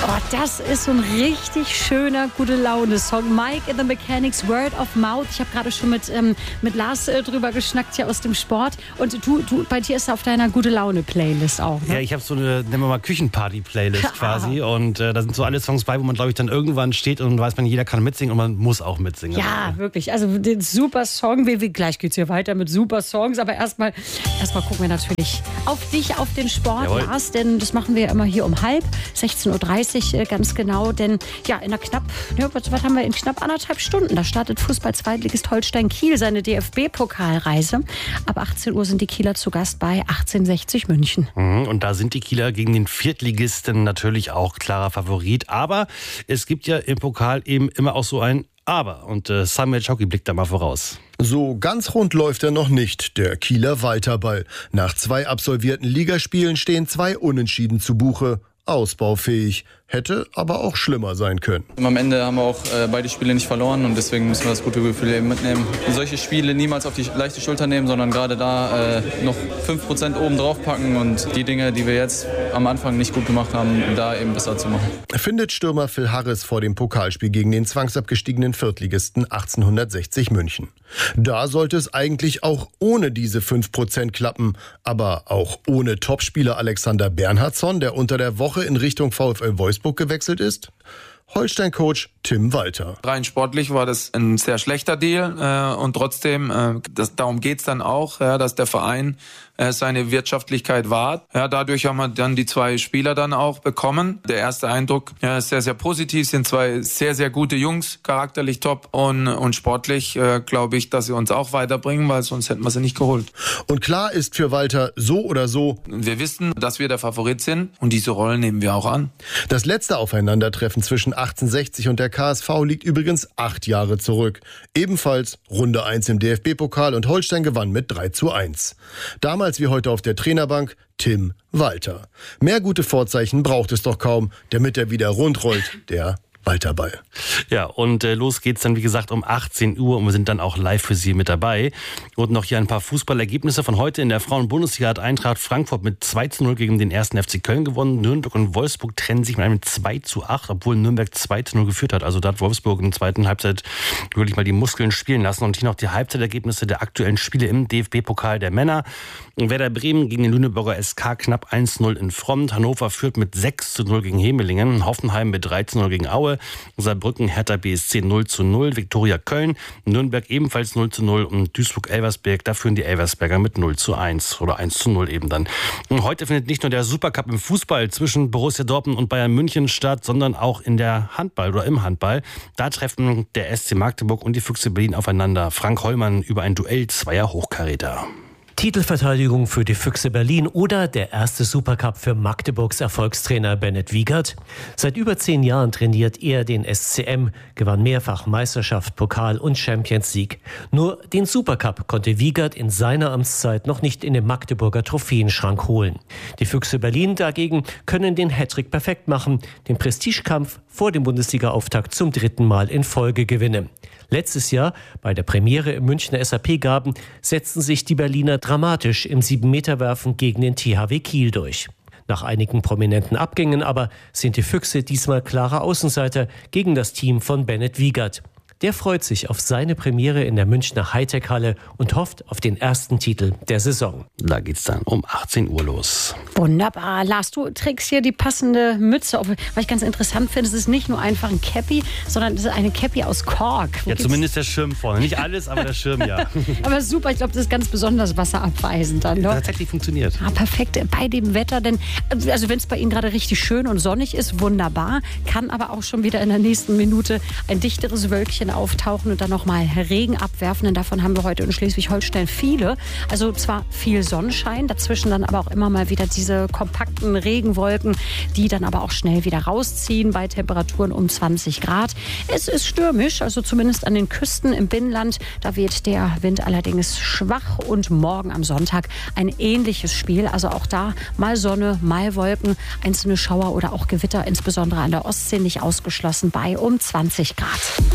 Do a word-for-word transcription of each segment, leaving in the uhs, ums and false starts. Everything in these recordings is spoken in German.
Oh, das ist so ein richtig schöner, gute Laune-Song. Mike and the Mechanics, Word of Mouth. Ich habe gerade schon mit, ähm, mit Lars äh, drüber geschnackt hier aus dem Sport. Und du, du, bei dir ist er auf deiner Gute-Laune-Playlist auch, ne? Ja, ich habe so eine, nennen wir mal, Küchenparty-Playlist quasi. Und äh, da sind so alle Songs bei, wo man, glaube ich, dann irgendwann steht und weiß man, jeder kann mitsingen und man muss auch mitsingen. Ja, also, wirklich. Also den super Song. Wir, wir, gleich geht's hier weiter mit super Songs. Aber erstmal erstmal gucken wir natürlich auf dich, auf den Sport, Jawohl. Lars. Denn das machen wir immer hier um halb, sechzehn Uhr dreißig ganz genau. Denn ja, in einer knapp, ja, was, was haben wir, in knapp anderthalb Stunden, da startet Fußball-Zweitligist Holstein Kiel seine D F B-Pokalreise. Ab achtzehn Uhr sind die Kieler zu Gast bei achtzehnhundertsechzig München. und da sind die Kieler gegen den Viertligisten natürlich auch klarer Favorit. Aber es gibt ja im Pokal eben immer auch so ein Aber. Und äh, Samuel Czocki blickt da mal voraus. So ganz rund läuft er noch nicht, der Kieler Walterball. Nach zwei absolvierten Ligaspielen stehen zwei Unentschieden zu Buche. Ausbaufähig, hätte aber auch schlimmer sein können. Am Ende haben wir auch äh, beide Spiele nicht verloren und deswegen müssen wir das gute Gefühl eben mitnehmen. Und solche Spiele niemals auf die leichte Schulter nehmen, sondern gerade da äh, noch fünf Prozent oben drauf packen und die Dinge, die wir jetzt am Anfang nicht gut gemacht haben, da eben besser zu machen. Findet Stürmer Phil Harris vor dem Pokalspiel gegen den zwangsabgestiegenen Viertligisten achtzehnhundertsechzig München. Da sollte es eigentlich auch ohne diese fünf Prozent klappen, aber auch ohne Topspieler Alexander Bernhardsson, der unter der Woche in Richtung VfL Wolfsburg gewechselt ist. Holstein-Coach Tim Walter. Rein sportlich war das ein sehr schlechter Deal äh, und trotzdem, äh, das, darum geht's dann auch, ja, dass der Verein äh, seine Wirtschaftlichkeit wahrt. Ja, dadurch haben wir dann die zwei Spieler dann auch bekommen. Der erste Eindruck ja, ist sehr, sehr positiv, sind zwei sehr, sehr gute Jungs, charakterlich top und, und sportlich äh, glaube ich, dass sie uns auch weiterbringen, weil sonst hätten wir sie nicht geholt. Und klar ist für Walter so oder so, wir wissen, dass wir der Favorit sind und diese Rollen nehmen wir auch an. Das letzte Aufeinandertreffen zwischen achtzehnhundertsechzig und der K S V liegt übrigens acht Jahre zurück. Ebenfalls Runde eins im D F B-Pokal und Holstein gewann mit drei zu eins. Damals wie heute auf der Trainerbank Tim Walter. Mehr gute Vorzeichen braucht es doch kaum, damit er wieder rund rollt, der Walterball. Ja, und äh, los geht's dann, wie gesagt, um achtzehn Uhr und wir sind dann auch live für Sie mit dabei. Und noch hier ein paar Fußballergebnisse von heute. In der Frauen-Bundesliga hat Eintracht Frankfurt mit zwei zu null gegen den ersten F C Köln gewonnen. Nürnberg und Wolfsburg trennen sich mit einem zwei zu acht, obwohl Nürnberg zwei zu null geführt hat. Also da hat Wolfsburg in der zweiten Halbzeit wirklich mal die Muskeln spielen lassen. Und hier noch die Halbzeitergebnisse der aktuellen Spiele im D F B-Pokal der Männer. Werder Bremen gegen den Lüneburger S K knapp eins zu null in Front. Hannover führt mit sechs zu null gegen Hemelingen. Hoffenheim mit drei zu null gegen Aue. Saarbrücken, Hertha B S C null zu null, Viktoria Köln, Nürnberg ebenfalls null zu null und Duisburg-Elversberg, da führen die Elversberger mit null zu eins oder eins zu null eben dann. Und heute findet nicht nur der Supercup im Fußball zwischen Borussia Dortmund und Bayern München statt, sondern auch in der Handball oder im Handball. Da treffen der S C Magdeburg und die Füchse Berlin aufeinander. Frank Hollmann über ein Duell zweier Hochkaräter. Titelverteidigung für die Füchse Berlin oder der erste Supercup für Magdeburgs Erfolgstrainer Bennett Wiegert. Seit über zehn Jahren trainiert er den S C M, gewann mehrfach Meisterschaft, Pokal und Champions League. Nur den Supercup konnte Wiegert in seiner Amtszeit noch nicht in den Magdeburger Trophäenschrank holen. Die Füchse Berlin dagegen können den Hattrick perfekt machen, den Prestigekampf vor dem Bundesliga-Auftakt zum dritten Mal in Folge gewinnen. Letztes Jahr, bei der Premiere im Münchner S A P-Garten, setzten sich die Berliner dramatisch im sieben-Meter-Werfen gegen den T H W Kiel durch. Nach einigen prominenten Abgängen aber sind die Füchse diesmal klare Außenseiter gegen das Team von Bennett Wiegert. Der freut sich auf seine Premiere in der Münchner Hightech-Halle und hofft auf den ersten Titel der Saison. Da geht's dann um achtzehn Uhr los. Wunderbar. Lars, du trägst hier die passende Mütze. Was ich ganz interessant finde, es ist nicht nur einfach ein Cappy, sondern es ist eine Cappy aus Kork. Wo ja, gibt's? Zumindest der Schirm vorne. Nicht alles, aber der Schirm, ja. Aber super, ich glaube, das ist ganz besonders wasserabweisend dann. Ne? Tatsächlich funktioniert. Ah, perfekt bei dem Wetter, denn also wenn es bei Ihnen gerade richtig schön und sonnig ist, wunderbar. Kann aber auch schon wieder in der nächsten Minute ein dichteres Wölkchen auftauchen und dann nochmal Regen abwerfen. Denn davon haben wir heute in Schleswig-Holstein viele. Also zwar viel Sonnenschein, dazwischen dann aber auch immer mal wieder diese kompakten Regenwolken, die dann aber auch schnell wieder rausziehen bei Temperaturen um zwanzig Grad. Es ist stürmisch, also zumindest an den Küsten im Binnenland. Da weht der Wind allerdings schwach und morgen am Sonntag ein ähnliches Spiel. Also auch da mal Sonne, mal Wolken, einzelne Schauer oder auch Gewitter, insbesondere an der Ostsee nicht ausgeschlossen bei um zwanzig Grad.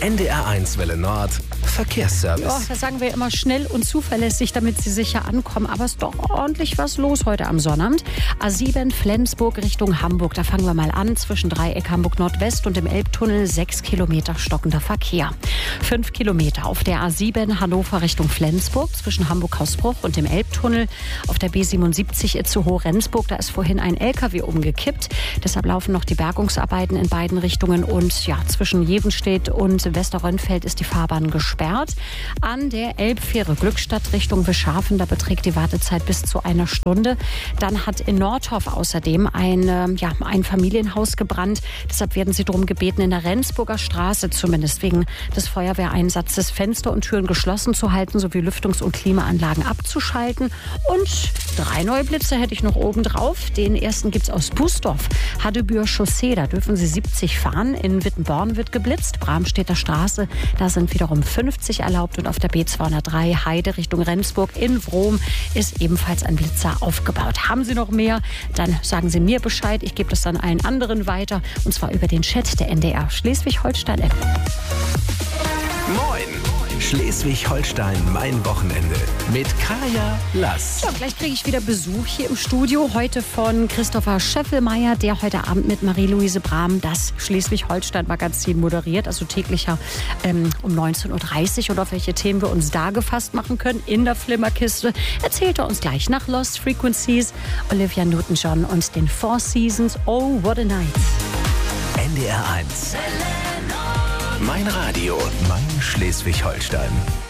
N D R eins Welle Nord Verkehrsservice. Ja, da sagen wir immer schnell und zuverlässig, damit Sie sicher ankommen. Aber es ist doch ordentlich was los heute am Sonnabend. A sieben Flensburg Richtung Hamburg. Da fangen wir mal an. Zwischen Dreieck Hamburg Nordwest und dem Elbtunnel sechs Kilometer stockender Verkehr. Fünf Kilometer auf der A sieben Hannover Richtung Flensburg. Zwischen Hamburg-Hausbruch und dem Elbtunnel. Auf der B siebenundsiebzig Itzehoe-Rendsburg. Da ist vorhin ein L K W umgekippt. Deshalb laufen noch die Bergungsarbeiten in beiden Richtungen. Und ja, zwischen Jevenstedt und Westerrönfeld ist die Fahrbahn gesperrt. An der Elbfähre Glückstadt Richtung Wischhafen, da beträgt die Wartezeit bis zu einer Stunde. Dann hat in Nordhoff außerdem ein, ja, ein Familienhaus gebrannt. Deshalb werden Sie darum gebeten, in der Rendsburger Straße zumindest wegen des Feuerwehreinsatzes Fenster und Türen geschlossen zu halten, sowie Lüftungs- und Klimaanlagen abzuschalten. Und drei neue Blitze hätte ich noch oben drauf. Den ersten gibt es aus Bußdorf, Haddebühr Chaussee. Da dürfen Sie siebzig fahren. In Wittenborn wird geblitzt. Bramstedter Straße, da sind wiederum fünfzig erlaubt. Und auf der B zweihundertdrei Heide Richtung Rendsburg in Wrom ist ebenfalls ein Blitzer aufgebaut. Haben Sie noch mehr? Dann sagen Sie mir Bescheid. Ich gebe das dann allen anderen weiter. Und zwar über den Chat der N D R Schleswig-Holstein-App. Moin! Schleswig-Holstein, mein Wochenende mit Kaya Lass. Ja, gleich kriege ich wieder Besuch hier im Studio. Heute von Christopher Scheffelmeier, der heute Abend mit Marie-Louise Brahm das Schleswig-Holstein-Magazin moderiert. Also täglicher ähm, um neunzehn Uhr dreißig. Und auf welche Themen wir uns da gefasst machen können in der Flimmerkiste, erzählt er uns gleich nach Lost Frequencies, Olivia Newton-John und den Four Seasons. Oh, what a night. N D R eins. Mein Radio, mein Schleswig-Holstein.